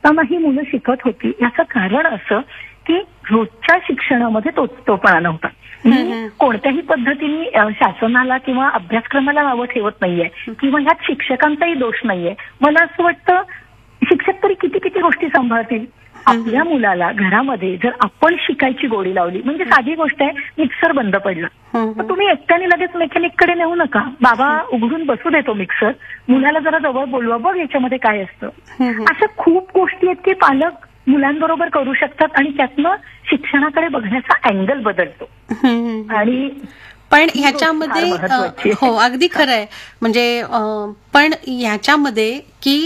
असतानाही मुलं शिकत होती. याचं कारण असं की रोजच्या शिक्षणामध्ये तोचतोपणा नव्हता. मी कोणत्याही पद्धतीने शासनाला किंवा अभ्यासक्रमाला नावं ठेवत नाहीये किंवा ह्यात शिक्षकांचाही दोष नाहीये. मला असं वाटतं शिक्षक तरी किती किती गोष्टी सांभाळतील. आपल्या मुलाला घरामध्ये जर आपण शिकायची गोडी लावली, म्हणजे साधी गोष्ट आहे, मिक्सर बंद पडला तर तुम्ही एकट्याने लगेच मेकॅनिककडे नेऊ नका. बाबा उघडून बसू देतो मिक्सर, मुलाला जरा जवळ बोलवा, बघ याच्यामध्ये काय असतं. अशा खूप गोष्टी आहेत की पालक मुलांबरोबर करू शकतात आणि त्यातनं शिक्षणाकडे बघण्याचा अँगल बदलतो. आणि पण ह्याच्यामध्ये हो अगदी खरं आहे. म्हणजे पण ह्याच्यामध्ये की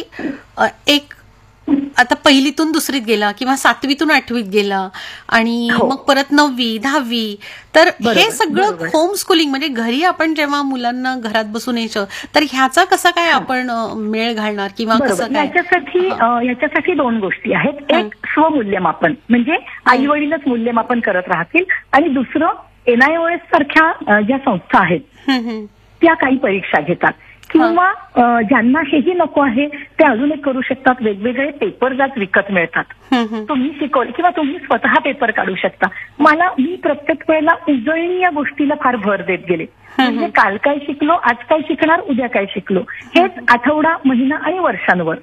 एक आता पहिलीतून दुसरीत गेला किंवा सातवीतून आठवीत गेला आणि मग परत 9वी 10वी, तर हे सगळं होम स्कूलिंग म्हणजे घरी आपण जेव्हा मुलांना घरात बसून यायचं, तर ह्याचा कसा काय आपण मेळ घालणार किंवा कसं काय? याच्यासाठी दोन गोष्टी आहेत. एक स्वमूल्यमापन, म्हणजे आई वडीलच मूल्यमापन करत राहतील, आणि दुसरं NIOS सारख्या ज्या संस्था आहेत त्या काही परीक्षा घेतात किंवा ज्यांना हेही नको आहे ते अजून एक करू शकतात. वेगवेगळे पेपर जात विकत मिळतात, तुम्ही शिकवले किंवा तुम्ही स्वतः पेपर काढू शकता. मी प्रत्येक वेळेला उजळणी या गोष्टीला फार भर देत गेले. म्हणजे काल काय शिकलो, आज काय शिकणार, उद्या काय शिकलो, हेच आठवडा, महिना आणि वर्षांवर.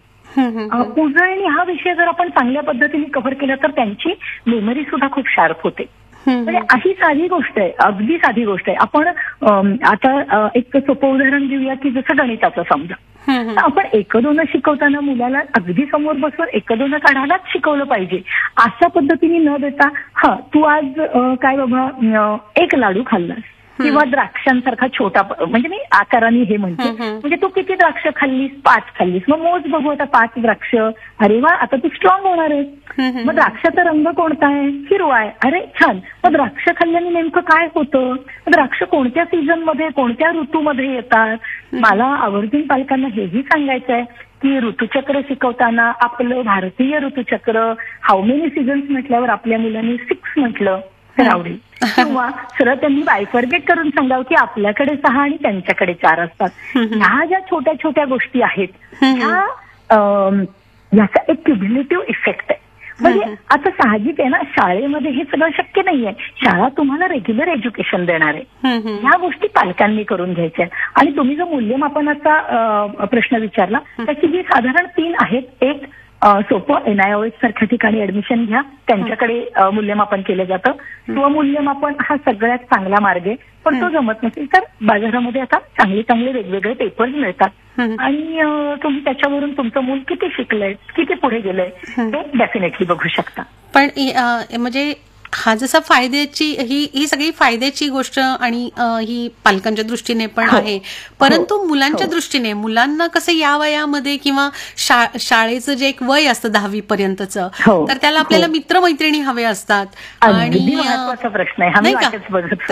उजळणी हा विषय जर आपण चांगल्या पद्धतीने कव्हर केला तर त्यांची मेमरी सुद्धा खूप शार्प होते. म्हणजे अशी साधी गोष्ट आहे, अगदी साधी गोष्ट आहे. आपण आता एक सोपं उदाहरण घेऊया की जसं गणिताचं समजा, तर आपण 1-2 शिकवताना मुलाला अगदी समोर बसून 1-2 काढायलाच शिकवलं पाहिजे. अशा पद्धतीने न देता तू आज काय बाबा 1 लाडू खाल्लास किंवा द्राक्षांसारखा छोटा, म्हणजे मी आकाराने हे म्हणते, म्हणजे तू किती द्राक्ष खाल्लीस, 5 खाल्लीस, मग मोज बघू आता 5 द्राक्ष, अरे वा आता तू स्ट्रॉंग होणार आहेस. मग द्राक्षाचा रंग कोणता आहे, हिरवा आहे, अरे छान. मग द्राक्ष खाल्ल्याने नेमकं काय होतं, द्राक्ष कोणत्या सीझन मध्ये कोणत्या ऋतूमध्ये येतात. मला आवर्जून पालकांना हेही सांगायचं आहे की ऋतुचक्र शिकवताना आपलं भारतीय ऋतुचक्र हाऊ मेनी सीझन्स म्हटल्यावर आपल्या मुलांनी 6 म्हटलं तर आवडेल, किंवा सरळ त्यांनी बायफर्गेट करून सांगावं की आपल्याकडे 6 आणि त्यांच्याकडे 4 असतात. ह्या ज्या छोट्या छोट्या गोष्टी आहेत ह्याचा एक क्युम्युलेटिव्ह इफेक्ट आहे. म्हणजे आता साहजिक आहे ना, शाळेमध्ये हे सगळं शक्य नाहीये. शाळा तुम्हाला रेग्युलर एज्युकेशन देणार आहे, ह्या गोष्टी पालकांनी करून घ्यायच्या. आणि तुम्ही जो मूल्यमापनाचा प्रश्न विचारला त्याची जी साधारण 3 आहेत. एक सोपं NIOS सारख्या ठिकाणी ऍडमिशन घ्या, त्यांच्याकडे मूल्यमापन केलं जातं. स्वमूल्यमापन हा सगळ्यात चांगला मार्ग आहे, पण तो जमत नसेल तर बाजारामध्ये आता चांगले वेगवेगळे पेपर्स मिळतात आणि तुम्ही त्याच्यावरून तुमचं मूल किती शिकलंय, किती पुढे गेलंय ते डेफिनेटली बघू शकता. पण म्हणजे हा जसा फायद्याची ही सगळी फायद्याची गोष्ट आणि ही पालकांच्या दृष्टीने पण आहे, परंतु मुलांच्या दृष्टीने मुलांना कसं या वयामध्ये किंवा शाळेचं जे एक वय असतं 10वी पर्यंतचं, तर त्याला आपल्याला मित्रमैत्रिणी हवे असतात. आणि महत्वाचा प्रश्न आहे, आम्ही वाटच बघत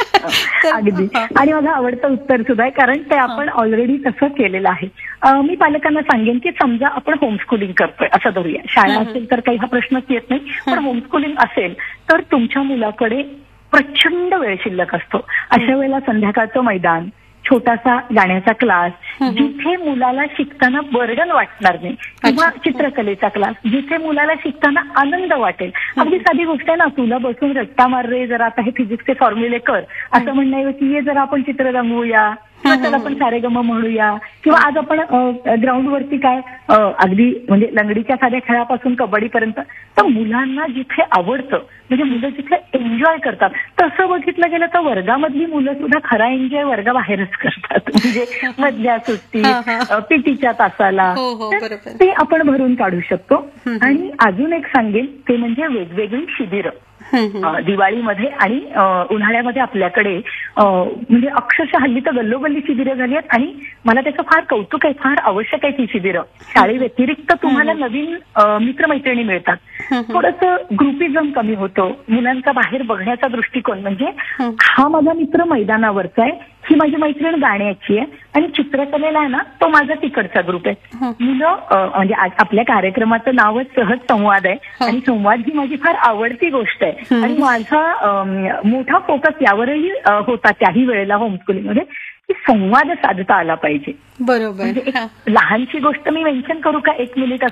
अगदी. आणि माझं आवडतं उत्तर सुद्धा आहे, कारण ते आपण ऑलरेडी तसं केलेलं आहे. मी पालकांना सांगेन की समजा आपण होमस्कूलिंग करतोय असं धरूया, शाळा असेल तर काही हा प्रश्नच येत नाही, पण होमस्कूलिंग असेल तर तुमच्या मुलाकडे प्रचंड वेळ शिल्लक असतो. अशा वेळेला संध्याकाळचं मैदान, छोटासा गाण्याचा क्लास, जिथे मुलाला शिकताना बर्डन वाटणार नाही, किंवा चित्रकलेचा क्लास जिथे मुलाला शिकताना आनंद वाटेल. अगदी साधी गोष्ट आहे ना, तुला बसून रट्टा मार रे जरा, आता हे फिजिक्सचे फॉर्म्युले कर असं म्हणण्याऐवजी ये जरा आपण चित्र रंगवूया, किंवा त्याला आपण सारेगम म्हणूया, किंवा आज आपण ग्राउंडवरती काय अगदी म्हणजे लंगडीच्या साध्या खेळापासून कबड्डीपर्यंत. तर मुलांना जिथे आवडतं, म्हणजे मुलं जिथे एन्जॉय करतात, तसं बघितलं गेलं तर वर्गामधली मुलं सुद्धा खरा एन्जॉय वर्गाबाहेरच करतात. म्हणजे मधल्या सुट्टी, पीटीच्या तासाला, ते आपण भरून काढू शकतो. आणि अजून एक सांगेन ते म्हणजे वेगवेगळी शिबिरं. दिवाळीमध्ये आणि उन्हाळ्यामध्ये आपल्याकडे म्हणजे अक्षरशः हल्ली तर गल्लोगल्ली शिबिरं झाली आहेत, आणि मला त्याचं फार कौतुक आहे, फार आवश्यक आहे ती शिबिरं. शाळेव्यतिरिक्त तुम्हाला नवीन मित्रमैत्रिणी मिळतात, थोडंसं ग्रुपिझम कमी होतो, मुलांचा बाहेर बघण्याचा दृष्टिकोन, म्हणजे हा माझा मित्र मैदानावरचा आहे, ही माझी मैत्रीण गाण्याची आहे, आणि चित्रकलेला आहे ना तो माझा तिकडचा ग्रुप आहे. मुलं म्हणजे आपल्या कार्यक्रमाचं नावच सहज संवाद आहे, आणि संवाद ही माझी फार आवडती गोष्ट आहे. आणि माझा मोठा फोकस यावरही होता त्याही वेळेला होमस्कूलिंगमध्ये, की संवाद साधता आला पाहिजे. बरोबर. म्हणजे एक लहानशी गोष्ट मी मेन्शन करू का, 1 मिनिट